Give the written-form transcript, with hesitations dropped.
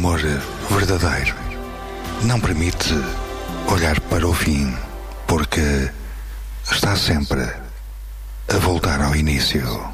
amor verdadeiro não permite olhar para o fim, porque está sempre a voltar ao início.